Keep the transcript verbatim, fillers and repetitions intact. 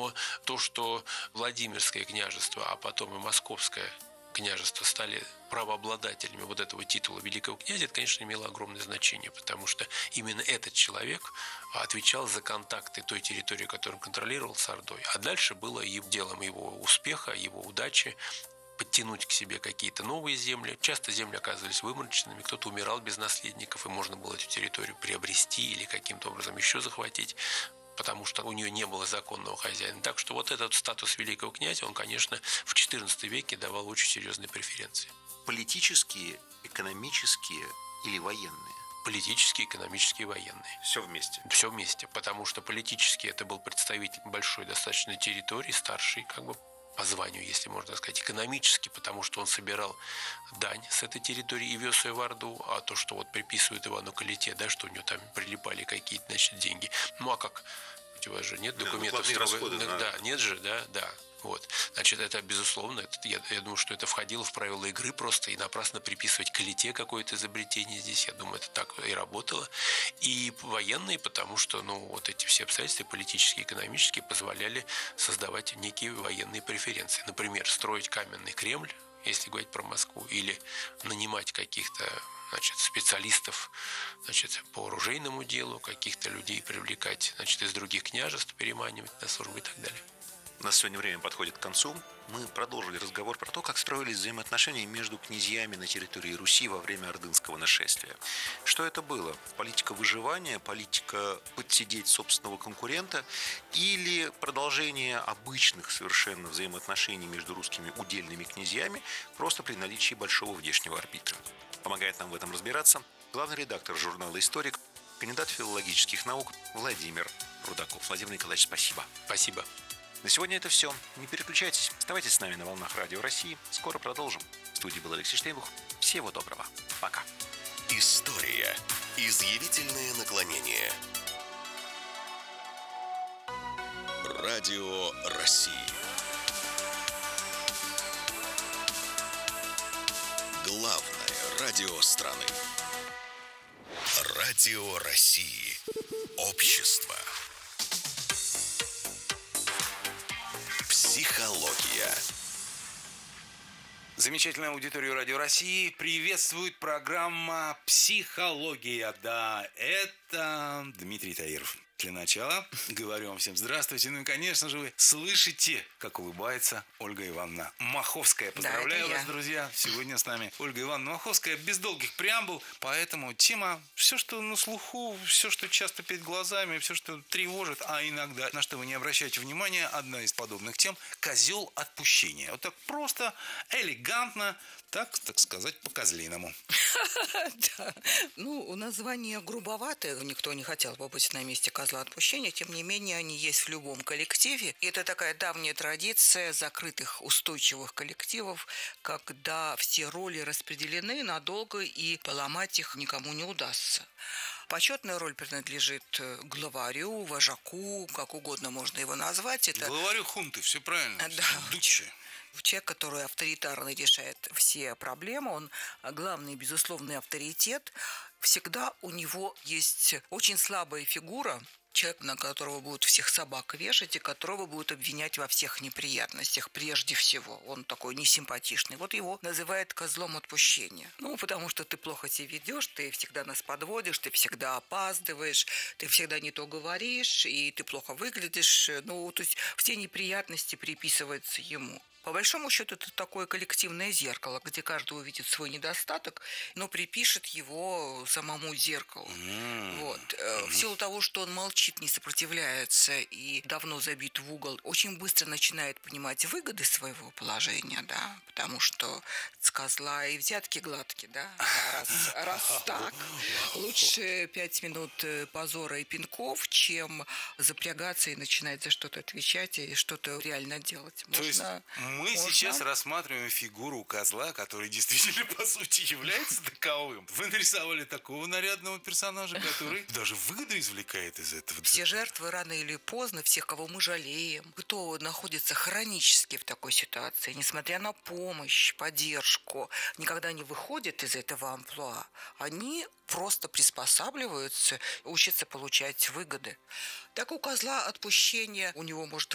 Но то, что Владимирское княжество, а потом и Московское княжество стали правообладателями вот этого титула великого князя, это, конечно, имело огромное значение, потому что именно этот человек отвечал за контакты той территории, которую он контролировал, с Ордой. А дальше было и делом его успеха, его удачи подтянуть к себе какие-то новые земли. Часто земли оказывались вымороченными, кто-то умирал без наследников, и можно было эту территорию приобрести или каким-то образом еще захватить, потому что у нее не было законного хозяина. Так что вот этот статус великого князя, он, конечно, в четырнадцатом веке давал очень серьезные преференции. Политические, экономические или военные? Политические, экономические, военные. Все вместе? Все вместе, потому что политически это был представитель большой достаточно территории, старший, как бы, по званию, если можно сказать, экономически, потому что он собирал дань с этой территории и вез ее в Орду, а то, что вот приписывают Ивану Калите, да, что у него там прилипали какие-то, значит, деньги. Ну, а как? У вас же нет документов. Да, расходы, да, да. Нет же, да, да. Вот. Значит, это, безусловно, это, я, я думаю, что это входило в правила игры просто, и напрасно приписывать Калите какое-то изобретение здесь, я думаю, это так и работало. И военные, потому что, ну, вот эти все обстоятельства, политические, экономические, позволяли создавать некие военные преференции. Например, строить каменный Кремль, если говорить про Москву, или нанимать каких-то, значит, специалистов, значит, по оружейному делу, каких-то людей привлекать, значит, из других княжеств, переманивать на службу и так далее. У нас сегодня время подходит к концу. Мы продолжили разговор про то, как строились взаимоотношения между князьями на территории Руси во время ордынского нашествия. Что это было? Политика выживания, политика подсидеть собственного конкурента или продолжение обычных совершенно взаимоотношений между русскими удельными князьями просто при наличии большого внешнего арбитра? Помогает нам в этом разбираться главный редактор журнала «Историк», кандидат филологических наук Владимир Рудаков. Владимир Николаевич, спасибо. Спасибо. На сегодня это все. Не переключайтесь. Оставайтесь с нами на волнах Радио России. Скоро продолжим. В студии был Алексей Штейнбух. Всего доброго. Пока. История. Изъявительные наклонения. Радио России. Главное радио страны. Радио России. Общество. Психология. Замечательную аудиторию Радио России приветствует программа «Психология». Да, это Дмитрий Таиров. Для начала говорю вам всем здравствуйте. Ну и, конечно же, вы слышите, как улыбается Ольга Ивановна Маховская. Поздравляю да, вас, друзья. Сегодня с нами Ольга Ивановна Маховская. Без долгих преамбул. Поэтому тема, все, что на слуху, все, что часто перед глазами, все, что тревожит, а иногда, на что вы не обращаете внимания, одна из подобных тем – козел отпущения. Вот так просто, элегантно, так, так сказать, по-козлиному. Да. Ну, название грубоватое, никто не хотел бы быть на месте козла отпущения, тем не менее, они есть в любом коллективе. И это такая давняя традиция закрытых устойчивых коллективов, когда все роли распределены надолго, и поломать их никому не удастся. Почетная роль принадлежит главарю, вожаку, как угодно можно его назвать. Это... Главарю хунты, все правильно. Да. Дуччи. Человек, который авторитарно решает все проблемы, он главный, безусловный авторитет. Всегда у него есть очень слабая фигура, человек, на которого будут всех собак вешать и которого будут обвинять во всех неприятностях прежде всего. Он такой несимпатичный. Вот его называют козлом отпущения. Ну, потому что ты плохо себя ведешь, ты всегда нас подводишь, ты всегда опаздываешь, ты всегда не то говоришь, и ты плохо выглядишь. Ну, то есть все неприятности приписываются ему. По большому счету, это такое коллективное зеркало, где каждый увидит свой недостаток, но припишет его самому зеркалу. Mm-hmm. Вот. Mm-hmm. В силу того, что он молчит, не сопротивляется и давно забит в угол, очень быстро начинает понимать выгоды своего положения, да, потому что с козла и взятки гладкие, да, раз, раз так. Лучше пять минут позора и пинков, чем запрягаться и начинать за что-то отвечать и что-то реально делать. То есть мы Можно? сейчас рассматриваем фигуру козла, который действительно, по сути, является таковым. Вы нарисовали такого нарядного персонажа, который даже выгоду извлекает из этого. Все жертвы рано или поздно, всех, кого мы жалеем, кто находится хронически в такой ситуации, несмотря на помощь, поддержку, никогда не выходят из этого амплуа, они просто приспосабливаются, учатся получать выгоды. Так у козла отпущения, у него может